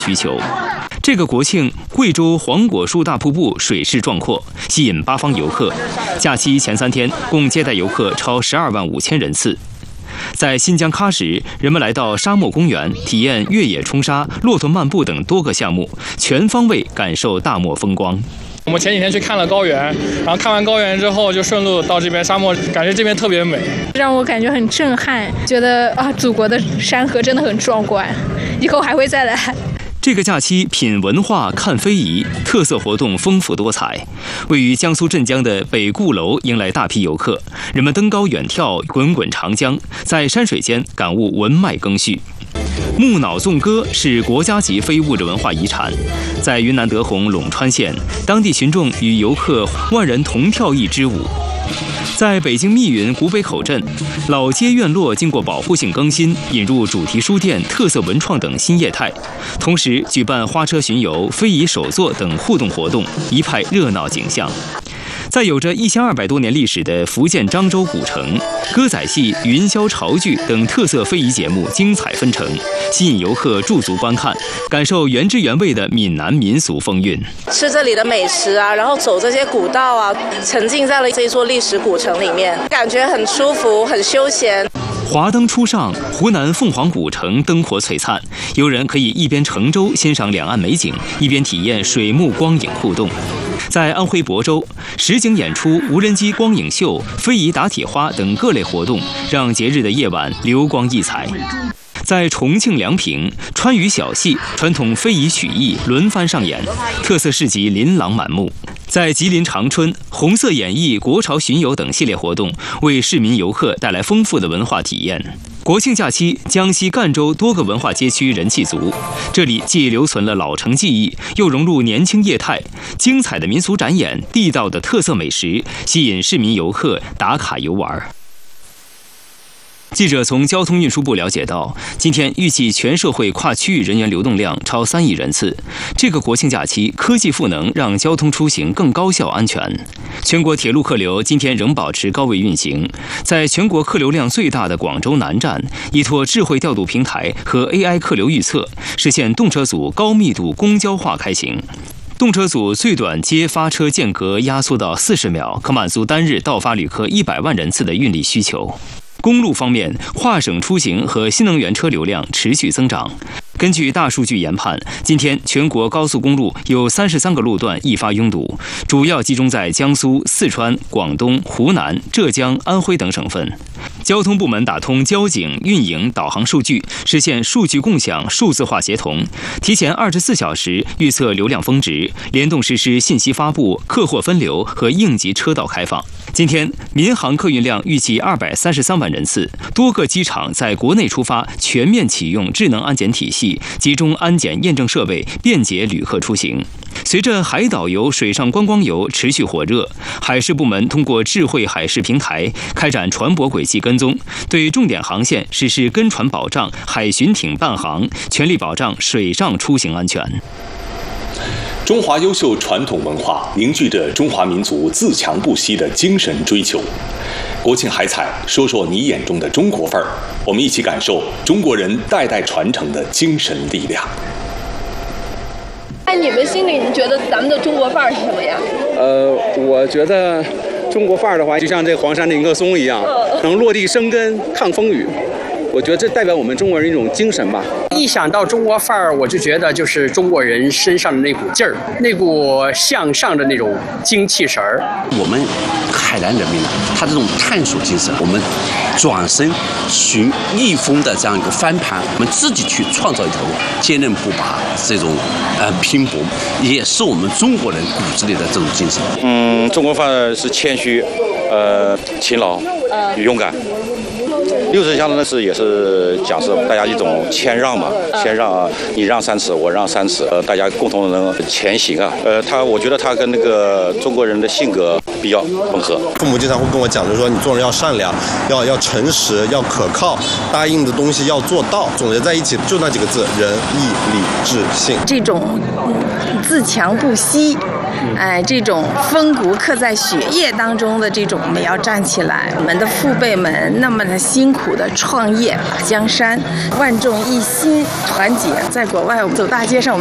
需求。这个国庆，贵州黄果树大瀑布水势壮阔，吸引八方游客。假期前3天，共接待游客超12万5千人次。在新疆喀什，人们来到沙漠公园，体验越野冲沙、骆驼漫步等多个项目，全方位感受大漠风光。 我们前几天去看了高原，然后看完高原之后就顺路到这边沙漠，感觉这边特别美， 让我感觉很震撼，觉得祖国的山河真的很壮观，以后还会再来。 这个假期品文化看非遗，特色活动丰富多彩。位于江苏镇江的北固楼迎来大批游客，人们登高远眺滚滚长江，在山水间感悟文脉更续。木脑纵歌是国家级非物质文化遗产，在云南德宏陇川县，当地群众与游客万人同跳一支舞。在北京密云古北口镇，老街院落经过保护性更新，引入主题书店、特色文创等新业态，同时举办花车巡游、非遗手作等互动活动，一派热闹景象。在有着1200多年历史的福建漳州古城，歌仔戏、云霄潮剧等特色非遗节目精彩纷呈，吸引游客驻足观看，感受原汁原味的闽南民俗风韵。 吃这里的美食啊，然后走这些古道啊，沉浸在了这座历史古城里面，感觉很舒服，很休闲。 华灯初上，湖南凤凰古城灯火璀璨，游人可以一边乘舟欣赏两岸美景，一边体验水幕光影互动。在安徽亳州，实景演出、无人机光影秀、非遗打铁花等各类活动，让节日的夜晚流光溢彩。在重庆梁平，川渝小戏、传统非遗曲艺轮番上演，特色市集琳琅满目。在吉林长春，红色演艺、国潮巡游等系列活动，为市民游客带来丰富的文化体验。国庆假期，江西赣州多个文化街区人气足，这里既留存了老城技艺，又融入年轻业态，精彩的民俗展演、地道的特色美食，吸引市民游客打卡游玩。记者从交通运输部了解到，今天预计全社会跨区域人员流动量超3亿人次。这个国庆假期，科技赋能让交通出行更高效安全。全国铁路客流今天仍保持高位运行。在全国客流量最大的广州南站，依托智慧调度平台和 AI 客流预测，实现动车组高密度公交化开行。动车组最短接发车间隔压缩到40秒，可满足单日到发旅客100万人次的运力需求。公路方面，跨省出行和新能源车流量持续增长。根据大数据研判，今天全国高速公路有33个路段易发拥堵，主要集中在江苏、四川、广东、湖南、浙江、安徽等省份。交通部门打通交警、运营、导航数据，实现数据共享、数字化协同，提前24小时预测流量峰值，联动实施信息发布、客货分流和应急车道开放。今天，民航客运量预计233万人次，多个机场在国内出发全面启用智能安检体系，集中安检验证设备，便捷旅客出行。随着海岛游、水上观光游持续火热，海事部门通过智慧海事平台开展船舶轨迹跟踪，对重点航线实施跟船保障、海巡艇伴航，全力保障水上出行安全。 中华优秀传统文化凝聚着中华民族自强不息的精神追求。国庆海采，说说你眼中的中国范儿，我们一起感受中国人代代传承的精神力量。 在你们心里，你觉得咱们的中国范儿是什么呀？ 我觉得中国范儿的话，就像这黄山的迎客松一样，能落地生根、抗风雨。我觉得这代表我们中国人一种精神吧。 一想到中国范儿，我就觉得就是中国人身上的那股劲儿，那股向上的那种精气神儿。 我们海南人民呢，他这种探索精神，我们转身寻逆风的这样一个翻盘，我们自己去创造一条路，坚韧不拔，这种拼搏，也是我们中国人骨子里的这种精神。 中国范儿是谦虚，勤劳，勇敢。60乡的是也是讲是大家一种谦让嘛，谦让啊，你让3尺，我让3尺，大家共同能前行啊。我觉得他跟那个中国人的性格比较吻合。 父母经常会跟我讲，就是说你做人要善良，要诚实，要可靠，答应的东西要做到。总结在一起就那几个字：仁义礼智信。 这种自强不息， 这种风骨刻在血液当中的这种，我们要站起来。我们的父辈们那么的辛苦的创业打江山，万众一心团结，在国外走大街上。